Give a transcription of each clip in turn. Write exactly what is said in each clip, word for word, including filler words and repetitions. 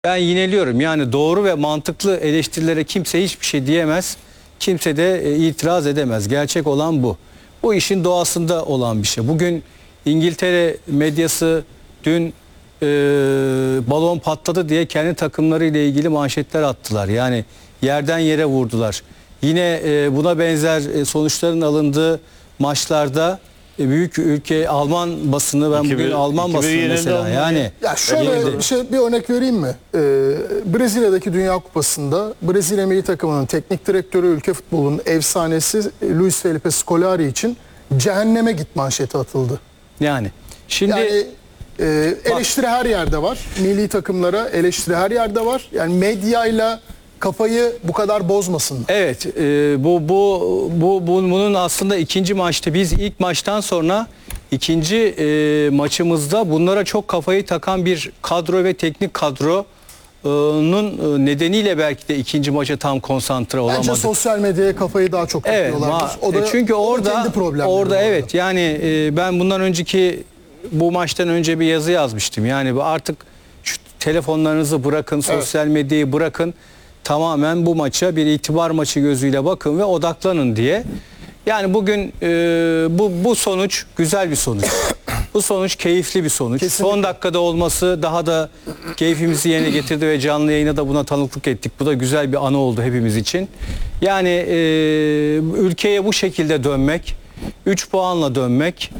Ben yineliyorum. Yani doğru ve mantıklı eleştirilere kimse hiçbir şey diyemez. Kimse de e, itiraz edemez. Gerçek olan bu. Bu işin doğasında olan bir şey. Bugün İngiltere medyası dün e, balon patladı diye kendi takımlarıyla ilgili manşetler attılar. Yani yerden yere vurdular. Yine e, buna benzer e, sonuçların alındığı maçlarda e, büyük ülke Alman basını, ben bugün Alman basını mesela yani. Ya şöyle bir şey, bir örnek vereyim mi? Ee, Brezilya'daki Dünya Kupası'nda Brezilya milli takımının teknik direktörü, ülke futbolunun efsanesi Luis Felipe Scolari için cehenneme git manşeti atıldı. Yani şimdi yani e, eleştiri bak, her yerde var. Milli takımlara eleştiri her yerde var. Yani medyayla kafayı bu kadar bozmasın. Evet, e, bu, bu bu bunun aslında ikinci maçta, biz ilk maçtan sonra ikinci e, maçımızda bunlara çok kafayı takan bir kadro ve teknik kadronun nedeniyle belki de ikinci maça tam konsantre olamadık. Bence sosyal medyaya kafayı daha çok takıyorlardır. Evet, o da, çünkü orada orada evet yani e, ben bundan önceki bu maçtan önce bir yazı yazmıştım. Yani artık şu telefonlarınızı bırakın, sosyal evet. medyayı bırakın. Tamamen bu maça bir itibar maçı gözüyle bakın ve odaklanın diye. Yani bugün e, bu bu sonuç güzel bir sonuç. Bu sonuç keyifli bir sonuç. Kesinlikle. Son dakikada olması daha da keyfimizi yerine getirdi ve canlı yayına da buna tanıklık ettik. Bu da güzel bir anı oldu hepimiz için. Yani e, ülkeye bu şekilde dönmek, üç puanla dönmek,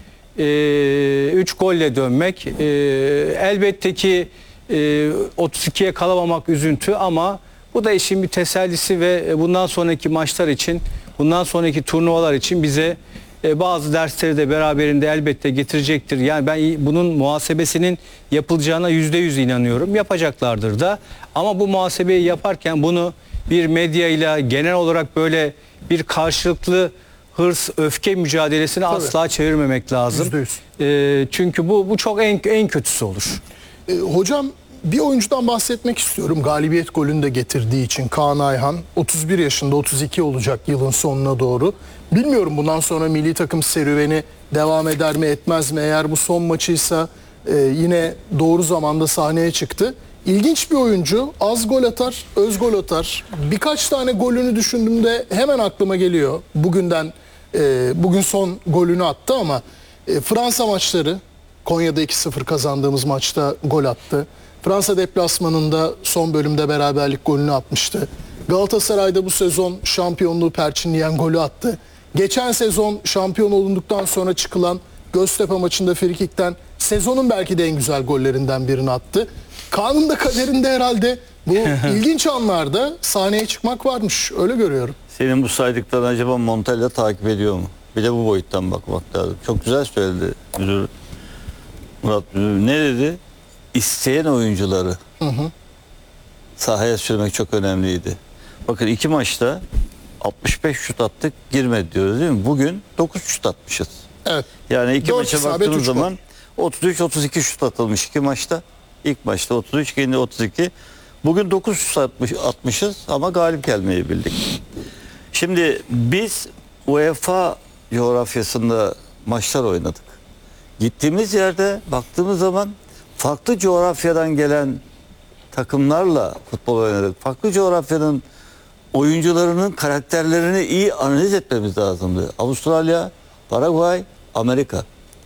üç golle dönmek, e, elbette ki e, otuz ikiye kalamamak üzüntü ama bu da işin bir tesellisi ve bundan sonraki maçlar için, bundan sonraki turnuvalar için bize bazı dersleri de beraberinde elbette getirecektir. Yani ben bunun muhasebesinin yapılacağına yüzde yüz inanıyorum. Yapacaklardır da. Ama bu muhasebeyi yaparken bunu bir medyayla genel olarak böyle bir karşılıklı hırs, öfke mücadelesine Tabii. asla çevirmemek lazım. E, çünkü bu bu çok en en kötüsü olur. E, hocam, bir oyuncudan bahsetmek istiyorum. Galibiyet golünü de getirdiği için Kaan Ayhan. otuz bir yaşında, otuz iki olacak yılın sonuna doğru. Bilmiyorum bundan sonra milli takım serüveni devam eder mi etmez mi? Eğer bu son maçıysa e, yine doğru zamanda sahneye çıktı. İlginç bir oyuncu. Az gol atar, öz gol atar. Birkaç tane golünü düşündüğümde hemen aklıma geliyor. Bugünden, e, bugün son golünü attı ama e, Fransa maçları, Konya'da iki sıfır kazandığımız maçta gol attı. Fransa deplasmanında son bölümde beraberlik golünü atmıştı. Galatasaray'da bu sezon şampiyonluğu perçinleyen golü attı. Geçen sezon şampiyon olunduktan sonra çıkılan Göztepe maçında frikikten sezonun belki de en güzel gollerinden birini attı. Kaan'ın da kaderinde herhalde bu ilginç anlarda sahneye çıkmak varmış. Öyle görüyorum. Senin bu saydıklarını acaba Montella takip ediyor mu? Bir de bu boyuttan bakmak lazım. Çok güzel söyledi müdür. Murat müdür. Ne dedi? İsteyen oyuncuları hı hı. sahaya sürmek çok önemliydi. Bakın iki maçta altmış beş şut attık, girmedi diyoruz değil mi? Bugün dokuz şut atmışız. Evet. Yani iki maça baktığımız zaman otuz üç otuz iki şut atılmış iki maçta. İlk maçta otuz üç, yine otuz iki. Bugün dokuz şut atmış, atmışız ama galip gelmeyi bildik. Şimdi biz UEFA coğrafyasında maçlar oynadık. Gittiğimiz yerde baktığımız zaman farklı coğrafyadan gelen takımlarla futbol oynadık. Farklı coğrafyanın oyuncularının karakterlerini iyi analiz etmemiz lazımdı. Avustralya, Paraguay, Amerika.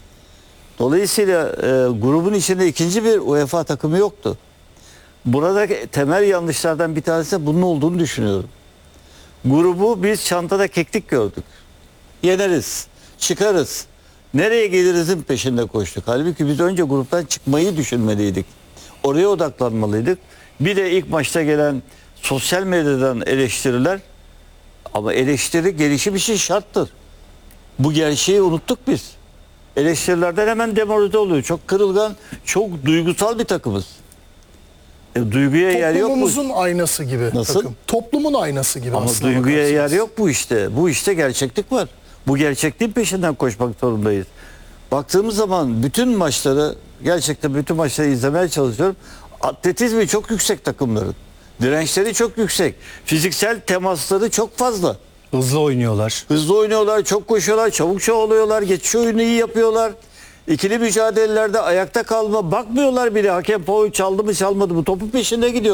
Dolayısıyla e, grubun içinde ikinci bir UEFA takımı yoktu. Burada temel yanlışlardan bir tanesi bunun olduğunu düşünüyorum. Grubu biz çantada keklik gördük. Yeneriz, çıkarız. Nereye gelirizin peşinde koştuk. Halbuki biz önce gruptan çıkmayı düşünmeliydik. Oraya odaklanmalıydık. Bir de ilk maçta gelen sosyal medyadan eleştiriler, ama eleştiri gelişim için şarttır. Bu gerçeği unuttuk biz. Eleştirilerden hemen demoralize oluyor. Çok kırılgan, çok duygusal bir takımız. E, duyguya yer yok bu. Toplumumuzun aynası gibi. Nasıl? Takım. Toplumun aynası gibi ama aslında. Ama duyguya bakarsınız. yer yok bu işte. Bu işte gerçeklik var. Bu gerçekliğin peşinden koşmak zorundayız. Baktığımız zaman bütün maçları, gerçekten bütün maçları izlemeye çalışıyorum. Atletizmi çok yüksek takımların. Dirençleri çok yüksek. Fiziksel temasları çok fazla. Hızlı oynuyorlar. Hızlı oynuyorlar, çok koşuyorlar, çabuk çoğalıyorlar, geçiş oyunu iyi yapıyorlar. İkili mücadelelerde ayakta kalma bakmıyorlar bile. Hakem faul çaldı mı çalmadı mı topu peşinde gidiyor.